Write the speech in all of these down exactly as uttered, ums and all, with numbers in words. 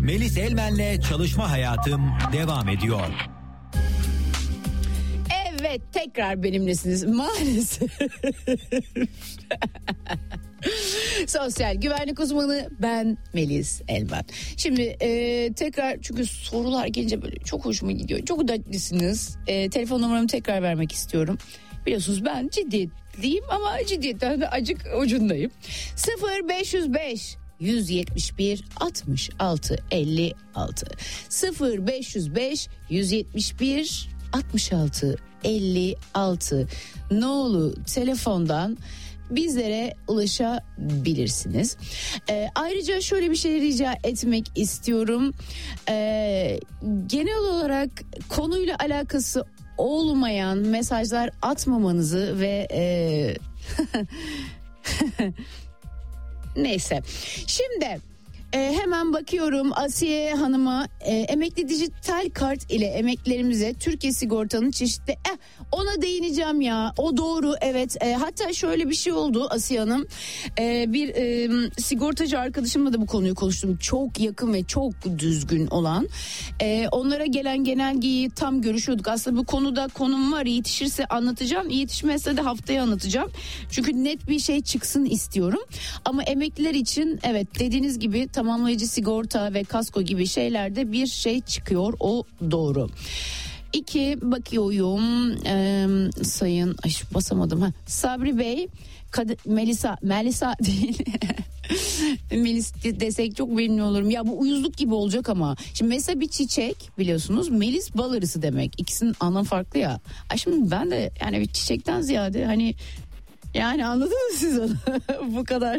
Melis Elmen'le Çalışma Hayatım devam ediyor. Evet, tekrar benimlesiniz maalesef. Sosyal güvenlik uzmanı ben Melis Elmen. Şimdi e, tekrar, çünkü sorular gelince böyle çok hoşuma gidiyor. Çok dertlisiniz. E, telefon numaramı tekrar vermek istiyorum. Biliyorsunuz ben ciddiyetliyim ama ciddiyetten de acık ucundayım. sıfır beş yüz beş yüz yetmiş bir altmış altı elli altı sıfır beş yüz beş yüz yetmiş bir altmış altı elli altı nolu telefondan bizlere ulaşabilirsiniz. Ee, ayrıca şöyle bir şey rica etmek istiyorum. Ee, genel olarak konuyla alakası olmayan mesajlar atmamanızı ve e... neyse. Şimdi e, hemen bakıyorum Asiye Hanım'a. E, emekli dijital kart ile emeklilerimize Türkiye Sigorta'nın çeşitli eh, ona değineceğim ya, o doğru, evet. E, hatta şöyle bir şey oldu Asiye Hanım, e, bir e, sigortacı arkadaşımla da bu konuyu konuştum, çok yakın ve çok düzgün olan. E, onlara gelen genelgeyi tam görüşüyorduk. Aslında bu konuda konum var, yetişirse anlatacağım, yetişmezse de haftaya anlatacağım, çünkü net bir şey çıksın istiyorum. Ama emekliler için evet, dediğiniz gibi tamamlayıcı sigorta ve kasko gibi şeylerde bir şey çıkıyor, o doğru. İki, bakıyorum ee, sayın ay basamadım ha Sabri Bey, Kad- Melisa Melisa değil Melis desek çok memnun olurum ya, bu uyuzluk gibi olacak ama şimdi mesela bir çiçek, biliyorsunuz Melis bal arısı demek, ikisinin anlamı farklı ya. Ay şimdi ben de yani bir çiçekten ziyade hani, yani anladınız siz onu bu kadar.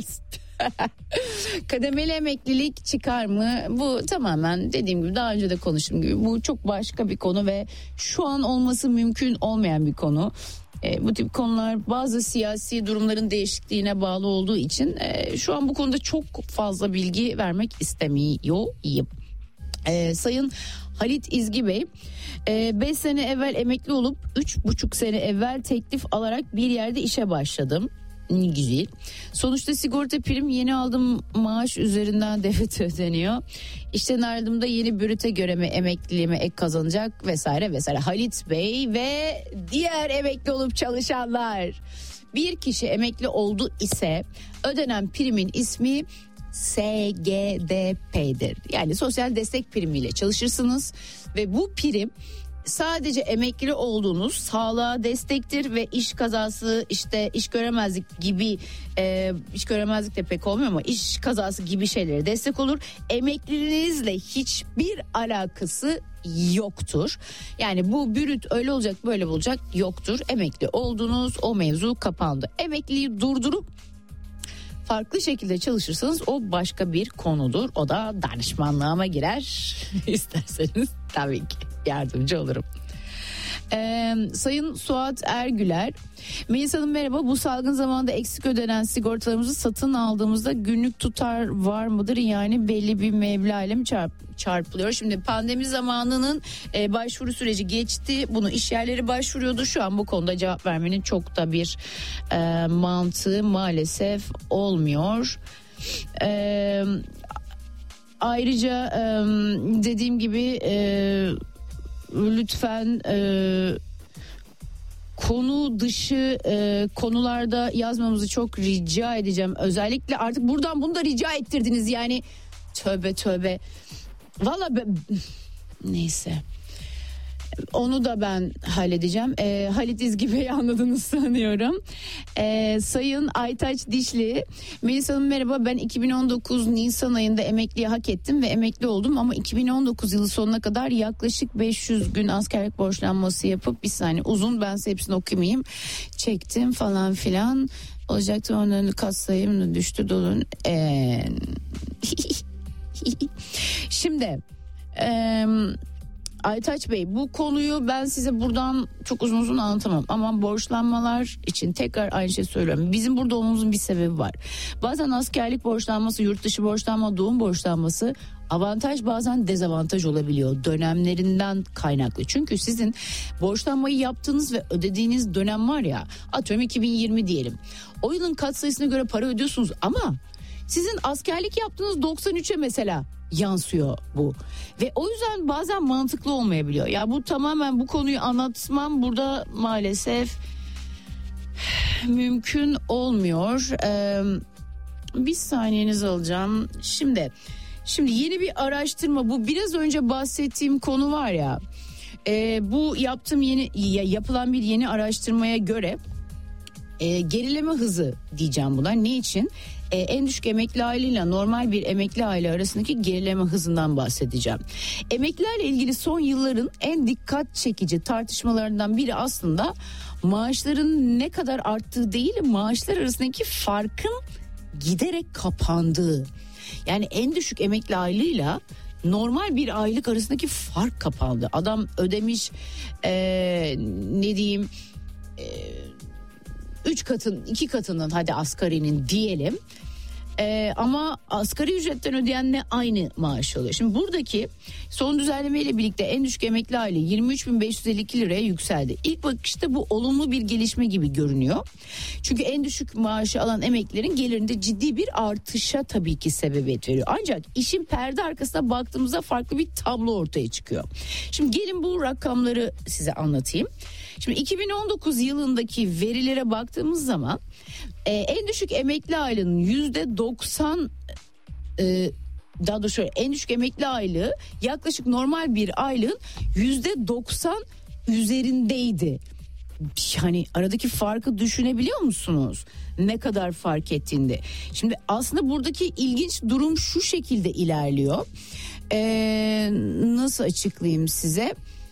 Kademeli emeklilik çıkar mı? Bu tamamen dediğim gibi, daha önce de konuştuğum gibi, bu çok başka bir konu ve şu an olması mümkün olmayan bir konu. E, bu tip konular bazı siyasi durumların değişikliğine bağlı olduğu için e, şu an bu konuda çok fazla bilgi vermek istemiyorum. E, Sayın Halit İzgi Bey, beş e, sene evvel emekli olup üç buçuk sene evvel teklif alarak bir yerde işe başladım. Güzel. Sonuçta sigorta prim yeni aldığım maaş üzerinden devlet ödeniyor. İşten ayrıldığımda yeni bürüte göre mi emekliliğime ek kazanacak vesaire vesaire. Halit Bey ve diğer emekli olup çalışanlar. Bir kişi emekli oldu ise ödenen primin ismi S G D P'dir. Yani sosyal destek primiyle çalışırsınız ve bu prim sadece emekli olduğunuz sağlığa destektir ve iş kazası, işte iş göremezlik gibi, e, iş göremezlik de pek olmuyor ama iş kazası gibi şeylere destek olur. Emekliliğinizle hiçbir alakası yoktur. Yani bu bürüt öyle olacak böyle olacak yoktur. Emekli oldunuz, o mevzu kapandı. Emekliliği durdurup farklı şekilde çalışırsanız o başka bir konudur. O da danışmanlığıma girer. İsterseniz tabii ki yardımcı olurum. Ee, Sayın Suat Ergüler, Melis Hanım merhaba, bu salgın zamanında eksik ödenen sigortalarımızı satın aldığımızda günlük tutar var mıdır? Yani belli bir meblağ ile mi çarp, çarpılıyor? Şimdi pandemi zamanının e, başvuru süreci geçti. Bunu işyerleri başvuruyordu. Şu an bu konuda cevap vermenin çok da bir e, mantığı maalesef olmuyor. E, ayrıca e, dediğim gibi e, lütfen e, konu dışı e, konularda yazmamızı çok rica edeceğim. Özellikle artık buradan bunu da rica ettirdiniz yani, tövbe tövbe. Valla be, neyse. Onu da ben halledeceğim. E, Halit İzgi Bey'i anladınız sanıyorum. E, Sayın Aytaç Dişli, Melis Hanım merhaba, ben iki bin on dokuz Nisan ayında emekliye hak ettim ve emekli oldum ama iki bin on dokuz yılı sonuna kadar yaklaşık beş yüz gün askerlik borçlanması yapıp, bir saniye uzun, ben size hepsini okumayayım, çektim falan filan olacaktı, onun katsayım düştü dolun. E, şimdi eee Aytaç Bey, bu konuyu ben size buradan çok uzun uzun anlatamam ama borçlanmalar için tekrar aynı şey söylüyorum. Bizim burada olmamızın bir sebebi var. Bazen askerlik borçlanması, yurt dışı borçlanma, doğum borçlanması avantaj, bazen dezavantaj olabiliyor dönemlerinden kaynaklı. Çünkü sizin borçlanmayı yaptığınız ve ödediğiniz dönem var ya, atıyorum iki bin yirmi diyelim. O yılın katsayısına göre para ödüyorsunuz ama sizin askerlik yaptığınız doksan üçe mesela yansıyor bu. Ve o yüzden bazen mantıklı olmayabiliyor. Ya bu tamamen bu konuyu anlatmam burada maalesef mümkün olmuyor. Ee, bir saniyenizi alacağım. Şimdi şimdi yeni bir araştırma, bu biraz önce bahsettiğim konu var ya. E, bu yaptığım yeni yapılan bir yeni araştırmaya göre e, gerileme hızı diyeceğim buna. Ne için? E, en düşük emekli aileyle normal bir emekli aile arasındaki gerileme hızından bahsedeceğim. Emeklilerle ilgili son yılların en dikkat çekici tartışmalarından biri aslında maaşların ne kadar arttığı değil, maaşlar arasındaki farkın giderek kapandığı. Yani en düşük emekli aileyle normal bir aylık arasındaki fark kapandı. Adam ödemiş ee, ne diyeyim e, üç katın iki katının, hadi asgarinin diyelim. Ee, ama asgari ücretten ödeyenle aynı maaş alıyor. Şimdi buradaki son düzenlemeyle birlikte en düşük emekli aile yirmi üç bin beş yüz elli iki liraya yükseldi. İlk bakışta bu olumlu bir gelişme gibi görünüyor. Çünkü en düşük maaşı alan emeklilerin gelirinde ciddi bir artışa tabii ki sebebiyet veriyor. Ancak işin perde arkasına baktığımızda farklı bir tablo ortaya çıkıyor. Şimdi gelin bu rakamları size anlatayım. Şimdi iki bin on dokuz yılındaki verilere baktığımız zaman e, en düşük emekli ailenin yüzde doksan e, daha doğrusu şöyle, en düşük emekli aylığı yaklaşık normal bir aylığın yüzde doksan üzerindeydi. Yani aradaki farkı düşünebiliyor musunuz? Ne kadar fark ettiğinde. Şimdi aslında buradaki ilginç durum şu şekilde ilerliyor. Ee, nasıl açıklayayım size?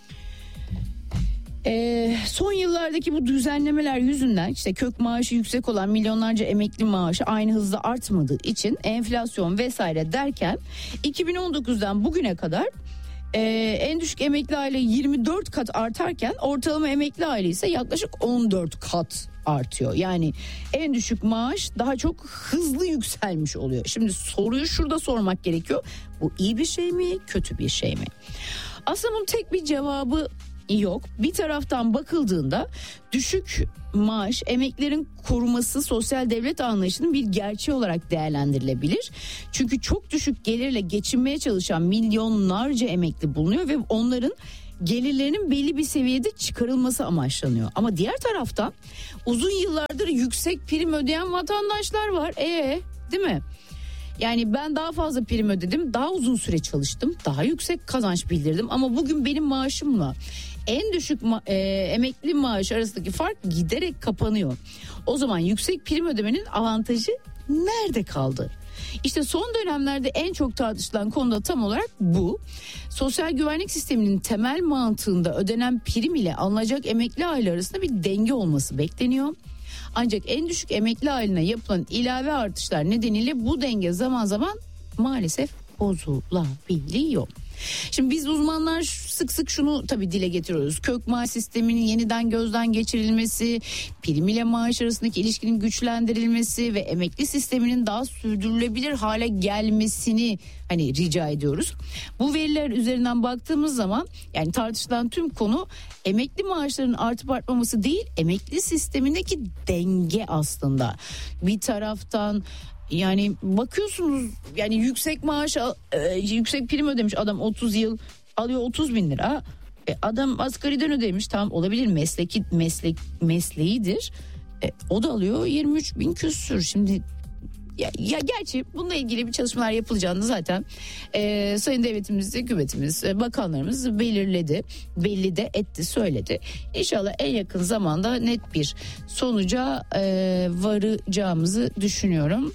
Ee, son yıllardaki bu düzenlemeler yüzünden işte kök maaşı yüksek olan milyonlarca emekli maaşı aynı hızla artmadığı için enflasyon vesaire derken iki bin on dokuzdan bugüne kadar e, en düşük emekli aile yirmi dört kat artarken ortalama emekli aile ise yaklaşık on dört kat artıyor. Yani en düşük maaş daha çok hızlı yükselmiş oluyor. Şimdi soruyu şurada sormak gerekiyor. Bu iyi bir şey mi, kötü bir şey mi? Aslında bunun tek bir cevabı yok. Bir taraftan bakıldığında düşük maaş emeklilerin koruması sosyal devlet anlayışının bir gerçeği olarak değerlendirilebilir. Çünkü çok düşük gelirle geçinmeye çalışan milyonlarca emekli bulunuyor ve onların gelirlerinin belli bir seviyede çıkarılması amaçlanıyor. Ama diğer taraftan uzun yıllardır yüksek prim ödeyen vatandaşlar var. Ee, değil mi? Yani ben daha fazla prim ödedim, daha uzun süre çalıştım, daha yüksek kazanç bildirdim ama bugün benim maaşımla en düşük ma- e, emekli maaş arasındaki fark giderek kapanıyor. O zaman yüksek prim ödemenin avantajı nerede kaldı? İşte son dönemlerde en çok tartışılan konu da tam olarak bu. Sosyal güvenlik sisteminin temel mantığında ödenen prim ile alınacak emekli aile arasında bir denge olması bekleniyor. Ancak en düşük emekli ailine yapılan ilave artışlar nedeniyle bu denge zaman zaman maalesef bozulabiliyor. Şimdi biz uzmanlar sık sık şunu tabii dile getiriyoruz. Kök maaş sisteminin yeniden gözden geçirilmesi, prim ile maaş arasındaki ilişkinin güçlendirilmesi ve emekli sisteminin daha sürdürülebilir hale gelmesini hani rica ediyoruz. Bu veriler üzerinden baktığımız zaman yani tartışılan tüm konu emekli maaşlarının artıp artmaması değil, emekli sistemindeki denge aslında. Bir taraftan yani bakıyorsunuz yani yüksek maaş e, yüksek prim ödemiş adam otuz yıl alıyor otuz bin lira. E, adam asgariden ödemiş, tamam olabilir, mesleki meslek mesleğidir. E, o da alıyor yirmi üç bin küsür. Şimdi ya, ya gerçi bununla ilgili bir çalışmalar yapılacağını zaten e, Sayın Devletimiz, hükümetimiz, e, bakanlarımız belirledi, belli de etti, söyledi. İnşallah en yakın zamanda net bir sonuca e, varacağımızı düşünüyorum.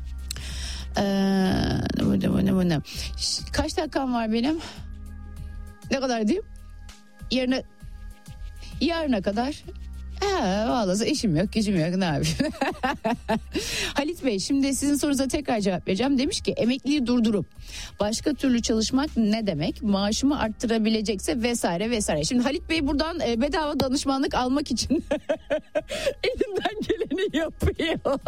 Ee, ne, ne, ne, ne. Kaç dakikam var benim? Ne kadar diyeyim? Yarına yarına kadar. Ha, vallahi işim yok, gücüm yok, ne yapayım? Halit Bey, şimdi sizin sorunuza tekrar cevap vereceğim. Demiş ki emekliliği durdurup başka türlü çalışmak ne demek? Maaşımı arttırabilecekse vesaire vesaire. Şimdi Halit Bey buradan e, bedava danışmanlık almak için elinden geleni yapıyor.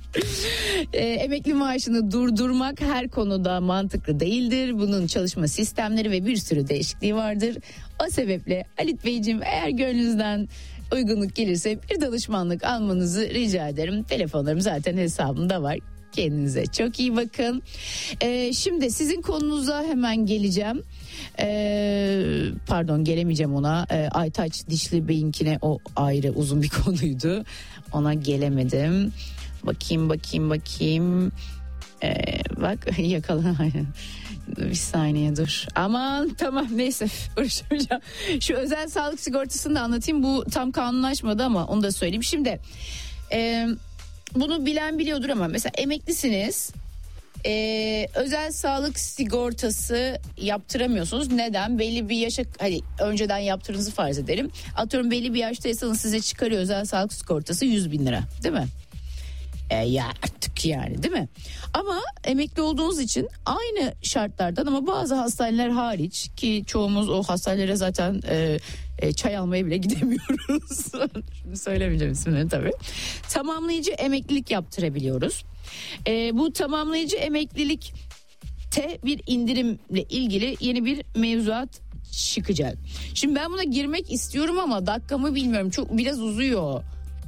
E, emekli maaşını durdurmak her konuda mantıklı değildir. Bunun çalışma sistemleri ve bir sürü değişikliği vardır. O sebeple Halit Beyciğim, eğer gönlünüzden uygunluk gelirse bir danışmanlık almanızı rica ederim. Telefonlarım zaten hesabımda var. Kendinize çok iyi bakın. Ee, şimdi sizin konunuza hemen geleceğim. Ee, pardon gelemeyeceğim ona. Ee, Aytaç Dişli Bey'inkine, o ayrı uzun bir konuydu. Ona gelemedim. Bakayım bakayım bakayım. Ee, bak yakala. Bir saniye dur. Aman tamam neyse uğraşamayacağım. Şu özel sağlık sigortasını da anlatayım. Bu tam kanunlaşmadı ama onu da söyleyeyim. Şimdi e, bunu bilen biliyordur ama mesela emeklisiniz. E, özel sağlık sigortası yaptıramıyorsunuz. Neden? Belli bir yaşa, hani önceden yaptığınızı farz edelim. Atıyorum belli bir yaştaysanız size çıkarıyor özel sağlık sigortası yüz bin lira, değil mi? E, ya artık yani, değil mi? Ama emekli olduğunuz için aynı şartlardan ama bazı hastaneler hariç, ki çoğumuz o hastanelere zaten e, e, çay almaya bile gidemiyoruz. Şimdi söylemeyeceğim ismini tabii. Tamamlayıcı emeklilik yaptırabiliyoruz. E, bu tamamlayıcı emeklilikte bir indirimle ilgili yeni bir mevzuat çıkacak. Şimdi ben buna girmek istiyorum ama dakikamı bilmiyorum. Çok biraz uzuyor.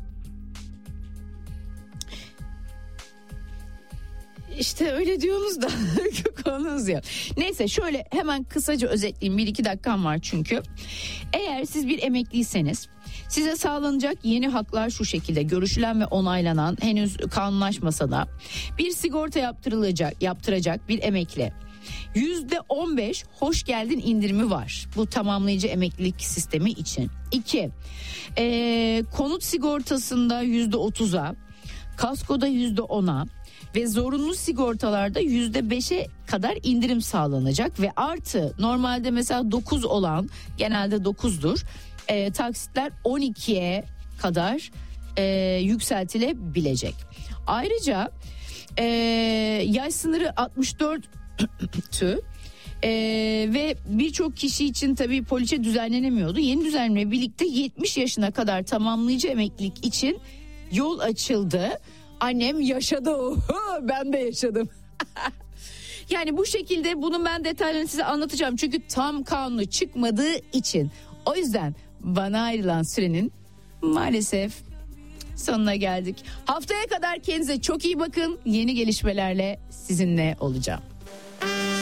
İşte öyle diyorsunuz da konumuz yok. Neyse şöyle hemen kısaca özetleyeyim. Bir iki dakikam var çünkü. Eğer siz bir emekliyseniz size sağlanacak yeni haklar şu şekilde: görüşülen ve onaylanan, henüz kanunlaşmasa da bir sigorta yaptırılacak, yaptıracak bir emekli yüzde on beş hoş geldin indirimi var bu tamamlayıcı emeklilik sistemi için. İki, e, konut sigortasında yüzde otuza, kaskoda yüzde ona ve zorunlu sigortalarda yüzde beşe kadar indirim sağlanacak ve artı normalde mesela dokuz olan, genelde dokuzdur, e, taksitler on ikiye kadar e, yükseltilebilecek. Ayrıca e, yaş sınırı altmış dört tü e, ve birçok kişi için tabii poliçe düzenlenemiyordu. Yeni düzenlemle birlikte yetmiş yaşına kadar tamamlayıcı emeklilik için yol açıldı. Annem yaşadı, ben de yaşadım. Yani bu şekilde bunun ben detaylarını size anlatacağım. Çünkü tam kanunu çıkmadığı için. O yüzden bana ayrılan sürenin maalesef sonuna geldik. Haftaya kadar kendinize çok iyi bakın. Yeni gelişmelerle sizinle olacağım.